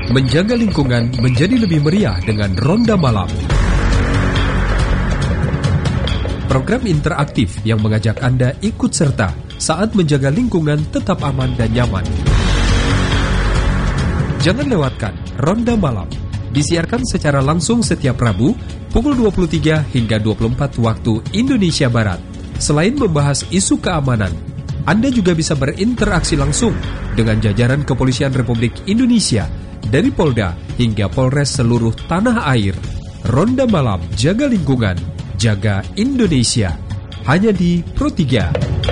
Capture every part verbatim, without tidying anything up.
Menjaga lingkungan menjadi lebih meriah dengan Ronda Malam. Program interaktif yang mengajak Anda ikut serta saat menjaga lingkungan tetap aman dan nyaman. Jangan lewatkan Ronda Malam. Disiarkan secara langsung setiap Rabu pukul dua puluh tiga hingga dua puluh empat waktu Indonesia Barat. Selain membahas isu keamanan, Anda juga bisa berinteraksi langsung dengan jajaran Kepolisian Republik Indonesia dari Polda hingga Polres seluruh tanah air. Ronda Malam, jaga lingkungan, jaga Indonesia. Hanya di Pro tiga.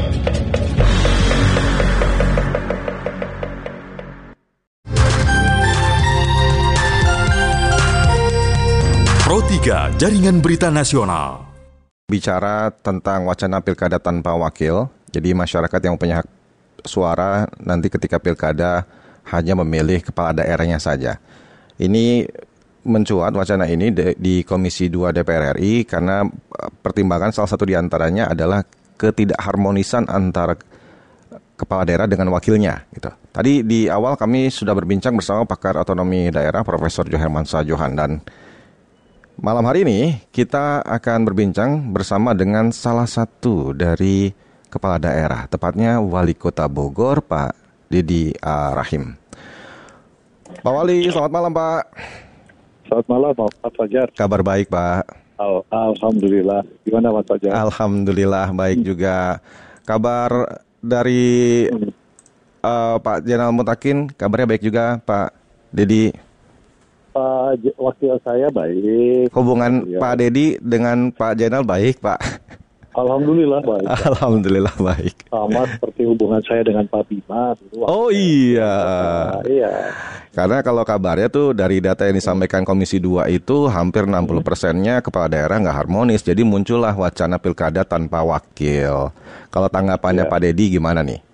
Pro tiga, Jaringan Berita Nasional. Bicara tentang wacana pilkada tanpa wakil, jadi masyarakat yang punya hak suara nanti ketika pilkada hanya memilih kepala daerahnya saja. Ini mencuat wacana ini di Komisi dua D P R R I karena pertimbangan salah satu diantaranya adalah ketidakharmonisan antara kepala daerah dengan wakilnya. Gitu. Tadi di awal kami sudah berbincang bersama pakar otonomi daerah Profesor Johermansyah Johan, dan malam hari ini kita akan berbincang bersama dengan salah satu dari kepala daerah, tepatnya Wali Kota Bogor, Pak Dedy A. Rahim. Pak Wali, selamat malam Pak. Selamat malam Pak Fajar. Kabar baik Pak. Al- Alhamdulillah. Gimana Pak Fajar? Alhamdulillah baik hmm. juga. Kabar dari hmm. uh, Pak Zainal Mutakin, kabarnya baik juga Pak Dedy. Pak J- wakil saya baik. Hubungan ya. Pak Dedy dengan Pak Zainal baik, Pak? Alhamdulillah baik. Alhamdulillah baik. Sama seperti hubungan saya dengan Pak Bima. Dulu oh iya. Nah, iya. Karena kalau kabarnya tuh dari data yang disampaikan Komisi dua itu hampir enam puluh persennya kepala daerah nggak harmonis. Jadi muncullah wacana pilkada tanpa wakil. Kalau tanggapannya ya. Pak Dedy gimana nih?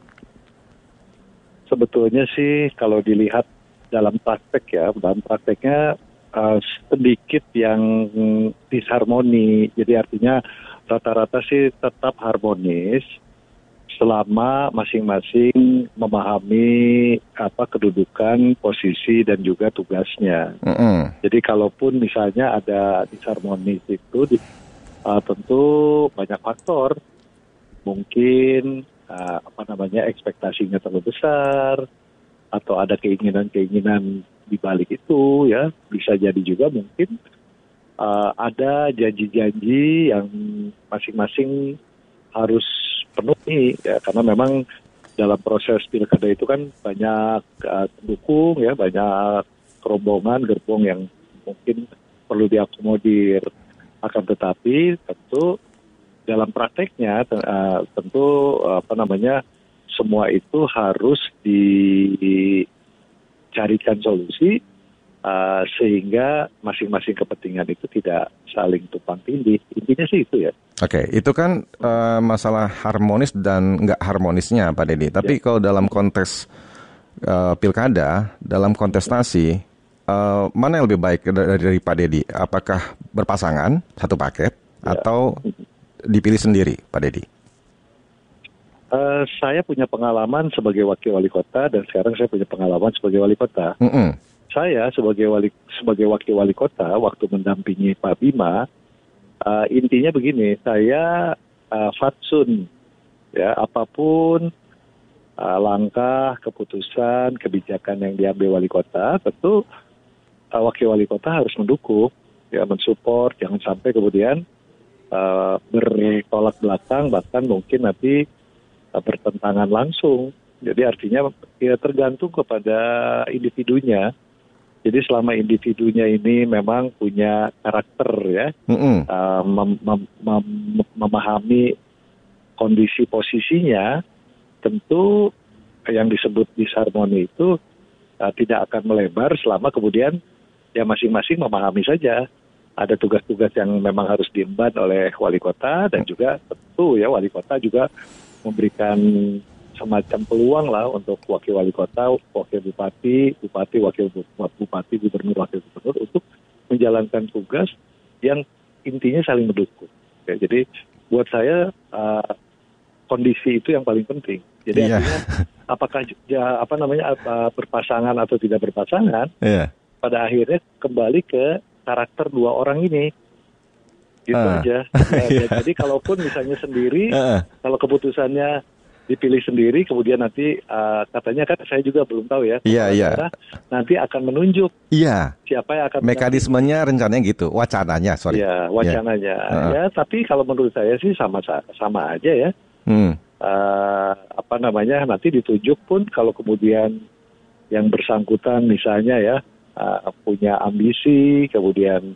Sebetulnya sih kalau dilihat dalam praktek ya, dalam prakteknya uh, sedikit yang disharmoni. Jadi artinya rata-rata sih tetap harmonis selama masing-masing memahami apa kedudukan, posisi dan juga tugasnya. Mm-hmm. Jadi kalaupun misalnya ada disharmonis itu, uh, tentu banyak faktor. Mungkin uh, apa namanya ekspektasinya terlalu besar, atau ada keinginan-keinginan di balik itu, ya bisa jadi juga mungkin uh, ada janji-janji yang masing-masing harus penuhi, ya karena memang dalam proses pilkada itu kan banyak uh, pendukung, ya banyak rombongan gerbong yang mungkin perlu diakomodir. Akan tetapi tentu dalam prakteknya uh, tentu uh, apa namanya semua itu harus dicarikan solusi uh, sehingga masing-masing kepentingan itu tidak saling tumpang tindih. Intinya sih itu ya. Oke, itu kan uh, masalah harmonis dan nggak harmonisnya Pak Dedy. Tapi ya. Kalau dalam konteks uh, pilkada, dalam kontestasi, uh, mana yang lebih baik dari, dari Pak Dedy? Apakah berpasangan, satu paket, ya. Atau dipilih sendiri Pak Dedy? Uh, saya punya pengalaman sebagai wakil wali kota dan sekarang saya punya pengalaman sebagai wali kota. Mm-hmm. Saya sebagai wali sebagai wakil wali kota waktu mendampingi Pak Bima, uh, intinya begini, saya uh, fatsun, ya apapun uh, langkah, keputusan, kebijakan yang diambil wali kota, tentu uh, wakil wali kota harus mendukung, ya mensupport, jangan sampai kemudian uh, bertolak belakang, bahkan mungkin nanti bertentangan langsung. Jadi artinya ya tergantung kepada individunya. Jadi selama individunya ini memang punya karakter ya, mm-hmm. uh, mem- mem- mem- memahami kondisi posisinya, tentu yang disebut disharmoni itu uh, tidak akan melebar selama kemudian ya masing-masing memahami saja. Ada tugas-tugas yang memang harus diemban oleh wali kota dan juga tentu ya wali kota juga memberikan semacam peluang lah untuk wakil wali kota, wakil bupati, bupati, wakil bupati, gubernur, wakil gubernur untuk menjalankan tugas yang intinya saling mendukung. Ya, jadi buat saya uh, kondisi itu yang paling penting. Jadi yeah. artinya apakah ya, apa namanya apa, berpasangan atau tidak berpasangan, yeah. pada akhirnya kembali ke karakter dua orang ini. Gitu uh. aja. Ya, yeah. Jadi kalaupun misalnya sendiri, uh. kalau keputusannya dipilih sendiri, kemudian nanti uh, katanya kan saya juga belum tahu ya. Iya, iya. Nanti akan menunjuk. Iya. Siapa yang akan mekanismenya menang. Rencananya gitu, wacananya, sorry. Iya, wacananya. Ya. Uh-huh. Ya, tapi kalau menurut saya sih sama sama aja ya. Hmm. Uh, apa namanya? Nanti ditunjuk pun kalau kemudian yang bersangkutan misalnya ya uh, punya ambisi, kemudian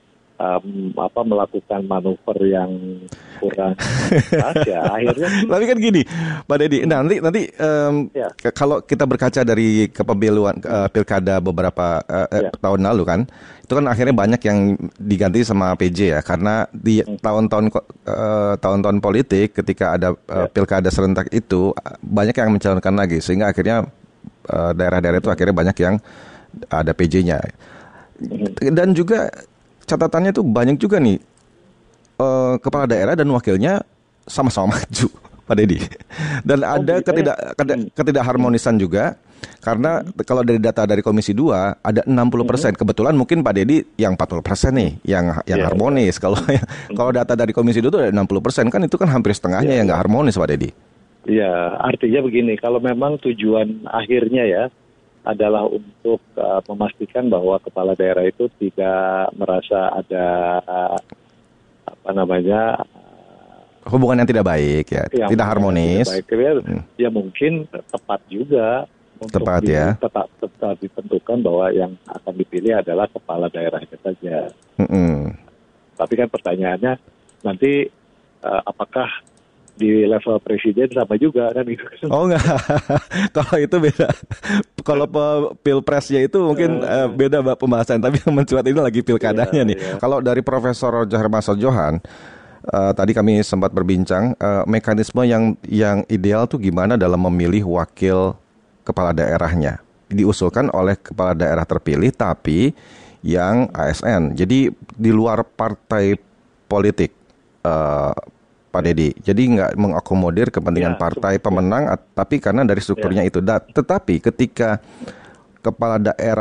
Um, apa melakukan manuver yang kurang pas ya akhirnya. Tapi kan gini, Pak Deddy, nanti nanti um, ya. k- kalau kita berkaca dari kepemiluan uh, pilkada beberapa uh, ya. tahun lalu kan, itu kan akhirnya banyak yang diganti sama P J ya, karena di hmm. tahun-tahun uh, tahun-tahun politik ketika ada uh, ya. pilkada serentak itu banyak yang mencalonkan lagi, sehingga akhirnya uh, daerah-daerah itu akhirnya banyak yang ada P J-nya. Hmm. Dan juga catatannya tuh banyak juga nih uh, kepala daerah dan wakilnya sama-sama maju, Pak Deddy. Dan oh, ada ketidak ketidakharmonisan juga karena hmm. kalau dari data dari Komisi dua ada enam puluh persen. Hmm. Kebetulan mungkin Pak Deddy yang empat puluh persen nih yang yang yeah. harmonis. Kalau hmm. kalau data dari Komisi dua itu ada enam puluh persen, kan itu kan hampir setengahnya yeah. yang nggak harmonis, Pak Deddy. Iya, artinya begini, kalau memang tujuan akhirnya ya adalah untuk uh, memastikan bahwa kepala daerah itu tidak merasa ada uh, apa namanya uh, hubungan yang tidak baik ya, yang tidak harmonis. Tidak baik, ya, hmm. ya mungkin tepat juga untuk tepat di, ya. tetap, tetap ditentukan bahwa yang akan dipilih adalah kepala daerahnya saja. Hmm. Tapi kan pertanyaannya nanti uh, apakah di level presiden sama juga kan gitu. Oh enggak, kalau itu beda. Kalau pilpresnya itu mungkin uh, uh, beda Mbak pembahasan. Tapi yang mencuat ini lagi pilkadanya iya, nih. Iya. Kalau dari Profesor Roger Hermansyah Johan, uh, tadi kami sempat berbincang uh, mekanisme yang yang ideal tuh gimana dalam memilih wakil kepala daerahnya. Diusulkan oleh kepala daerah terpilih tapi yang A S N. Jadi di luar partai politik. Uh, Pak Deddy, jadi nggak mengakomodir kepentingan ya, partai pemenang, tapi karena dari strukturnya ya. itu. Da- tetapi ketika kepala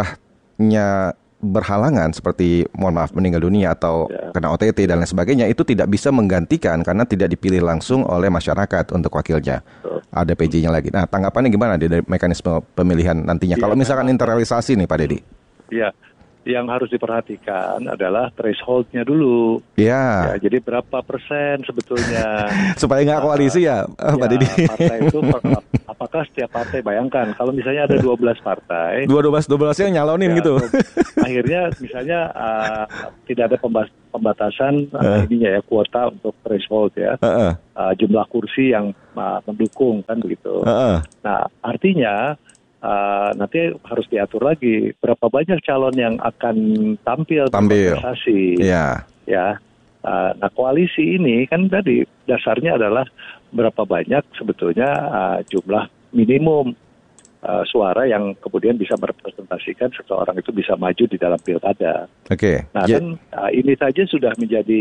daerahnya berhalangan, seperti mohon maaf meninggal dunia atau ya. kena O T T dan lain sebagainya, itu tidak bisa menggantikan karena tidak dipilih langsung oleh masyarakat untuk wakilnya. Betul. Ada P J-nya lagi. Nah, tanggapannya gimana dari mekanisme pemilihan nantinya? Ya, kalau misalkan internalisasi nih, Pak Deddy? Iya. Yang harus diperhatikan adalah threshold-nya dulu. Ya. ya. Jadi berapa persen sebetulnya. Supaya nggak koalisi ya, ya Pak Deddy. Partai itu, apakah setiap partai, bayangkan, kalau misalnya ada dua belas partai. dua belas dua belasnya nyalonin ya, gitu. Akhirnya misalnya uh, tidak ada pembatasan uh, ininya ya, kuota untuk threshold ya. Uh, uh. Uh, jumlah kursi yang uh, mendukung kan begitu. Uh, uh. Nah, artinya Uh, nanti harus diatur lagi berapa banyak calon yang akan tampil tampil kontestasi. Yeah. Ya. Uh, nah, koalisi ini kan tadi dasarnya adalah berapa banyak sebetulnya uh, jumlah minimum uh, suara yang kemudian bisa merepresentasikan seseorang itu bisa maju di dalam pilkada. Oke. Okay. Nah, yeah. kan uh, ini saja sudah menjadi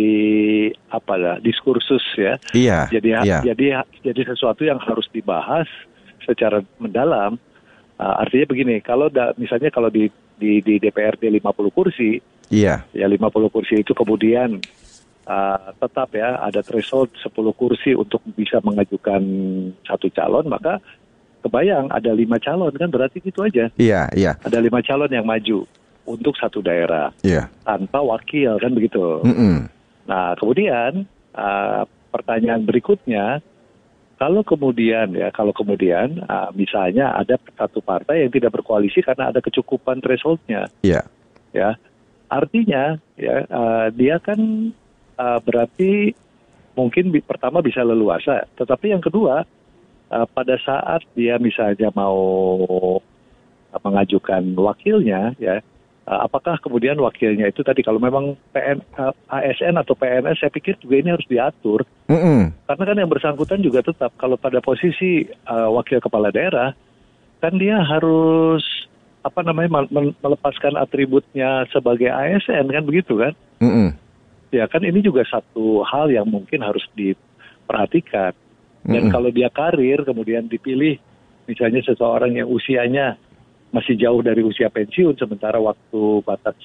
apalah diskursus ya. Iya. Yeah. Jadi yeah. jadi jadi sesuatu yang harus dibahas secara mendalam. Uh, artinya begini, kalau da, misalnya kalau di, di di D P R D lima puluh kursi, iya. ya lima puluh kursi itu kemudian uh, tetap ya ada threshold sepuluh kursi untuk bisa mengajukan satu calon, maka kebayang ada lima calon kan berarti gitu aja. Iya, iya. Ada lima calon yang maju untuk satu daerah, iya. tanpa wakil kan begitu. Mm-mm. Nah kemudian uh, pertanyaan berikutnya. Kalau kemudian ya, kalau kemudian uh, misalnya ada satu partai yang tidak berkoalisi karena ada kecukupan thresholdnya, yeah. ya, artinya ya uh, dia kan uh, berarti mungkin bi- pertama bisa leluasa, tetapi yang kedua uh, pada saat dia misalnya mau uh, mengajukan wakilnya, ya, uh, apakah kemudian wakilnya itu tadi kalau memang P N, uh, A S N atau P N S, saya pikir juga ini harus diatur. Mm-mm. Karena kan yang bersangkutan juga tetap kalau pada posisi uh, wakil kepala daerah kan dia harus apa namanya melepaskan atributnya sebagai A S N kan begitu kan? Mm-mm. Ya kan ini juga satu hal yang mungkin harus diperhatikan. Dan Mm-mm. kalau dia karir kemudian dipilih misalnya seseorang yang usianya masih jauh dari usia pensiun, sementara waktu batas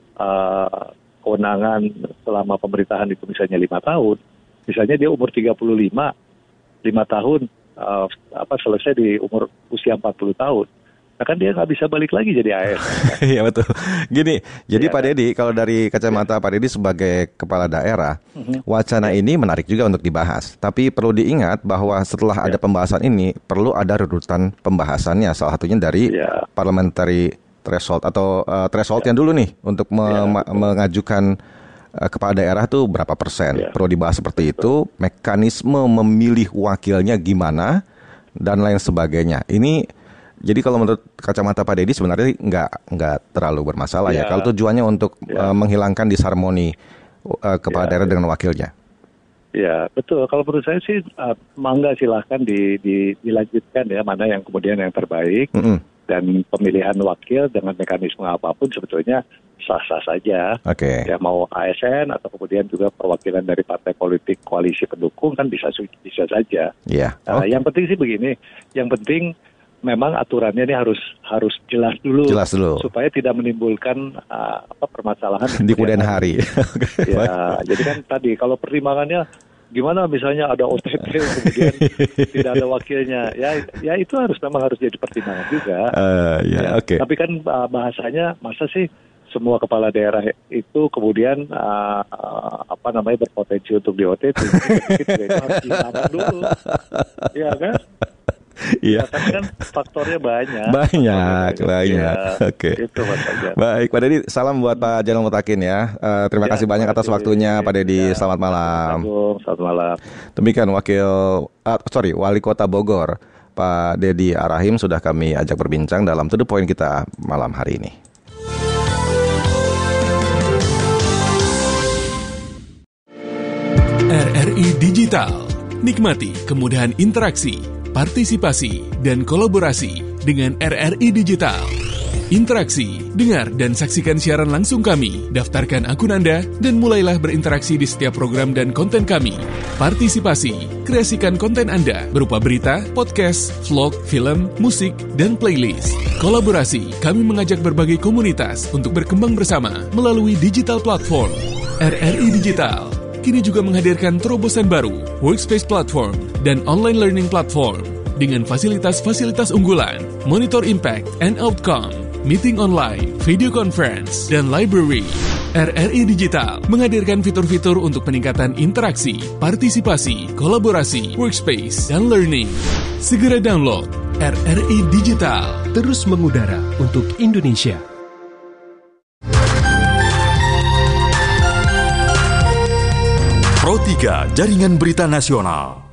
uh, kewenangan selama pemerintahan itu misalnya lima tahun, misalnya dia umur tiga puluh lima, lima tahun uh, apa selesai di umur usia empat puluh tahun. Nah kan dia nggak bisa balik lagi jadi A S N. Iya betul. Gini, jadi Ya, Pak kan? Dedi, kalau dari kacamata Pak Dedi sebagai kepala daerah, Mhm. wacana ini menarik juga untuk dibahas. Tapi perlu diingat bahwa setelah ada pembahasan ini, perlu ada runutan pembahasannya. Salah satunya dari Ya. parliamentary threshold atau uh, thresholdnya dulu nih untuk me- Ya, ma- betul. mengajukan uh, kepala daerah tuh berapa persen. Ya. Perlu dibahas seperti itu. Mekanisme memilih wakilnya gimana dan lain sebagainya. Ini jadi kalau menurut kacamata Pak Dedi sebenarnya nggak nggak terlalu bermasalah ya. Ya. Kalau tujuannya untuk Ya. uh, menghilangkan disharmoni uh, kepala Ya. daerah dengan wakilnya. Ya betul. Kalau menurut saya sih uh, mangga silahkan di, di, dilanjutkan ya mana yang kemudian yang terbaik. Mm-mm. Dan pemilihan wakil dengan mekanisme apapun sebetulnya sah-sah saja. Oke. Ya mau A S N atau kemudian juga perwakilan dari partai politik koalisi pendukung kan bisa bisa saja. Iya. Nah, Oke. yang penting sih begini, yang penting memang aturannya ini harus harus jelas dulu, Jelas dulu. supaya tidak menimbulkan uh, apa permasalahan Di kemudian hari. Oke, baik. Ya, jadi kan tadi kalau pertimbangannya gimana misalnya ada O T T kemudian tidak ada wakilnya, ya ya itu harus memang harus jadi pertimbangan juga. Uh, ya, Ya, oke. Tapi kan uh, bahasanya masa sih semua kepala daerah itu kemudian uh, uh, apa namanya berpotensi untuk di O T T. Itu harus dihilangkan dulu, ya kan? Iya. Ya, tapi kan faktornya banyak. Banyak, Faktornya banyak. Ya, Oke. Itu Mas Fajar. Baik, Pak Dedi, salam buat Pak Jainal Mutakin ya. Uh, terima Ya, kasih banyak terima atas kasih. waktunya, Pak Dedi. Ya, Selamat malam. Assalamualaikum, selamat malam. Demikian wakil, ah, sorry, Wali Kota Bogor, Pak Dedi Arahim sudah kami ajak berbincang dalam To The Point kita malam hari ini. R R I Digital. Nikmati kemudahan interaksi, partisipasi, dan kolaborasi dengan R R I Digital. Interaksi, dengar dan saksikan siaran langsung kami, daftarkan akun Anda, dan mulailah berinteraksi di setiap program dan konten kami. Partisipasi, kreasikan konten Anda berupa berita, podcast, vlog, film, musik, dan playlist. Kolaborasi, kami mengajak berbagai komunitas untuk berkembang bersama melalui digital platform. R R I Digital kini juga menghadirkan terobosan baru, workspace platform, dan online learning platform dengan fasilitas-fasilitas unggulan, monitor impact and outcome, meeting online, video conference, dan library. R R I Digital menghadirkan fitur-fitur untuk peningkatan interaksi, partisipasi, kolaborasi, workspace, dan learning. Segera download R R I Digital. Terus mengudara untuk Indonesia. Pro tiga Jaringan Berita Nasional.